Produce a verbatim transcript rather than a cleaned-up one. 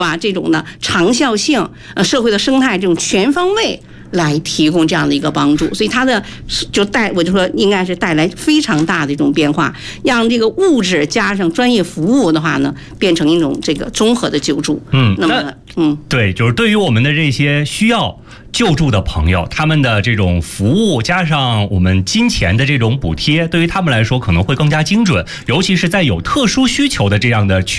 啊这种呢长效性，呃社会的生态这种全方位来提供这样的一个帮助，所以它的就带我就说应该是带来非常大的一种变化，让这个物质加上专业服务的话呢，变成一种这个综合的救助。 嗯， 那么嗯， 对，就是对于我们的这些需要救助的朋友，他们的这种服务加上我们金钱的这种补贴，对于他们来说可能会更加精准，尤其是在有特殊需求的这样的区